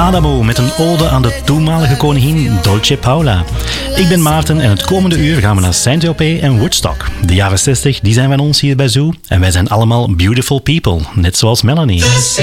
Adamo met een ode aan de toenmalige koningin Dolce Paula. Ik ben Maarten en het komende uur gaan we naar Saint-Tropez en Woodstock. De jaren 60 die zijn van ons hier bij Zoo en wij zijn allemaal beautiful people, net zoals Melanie.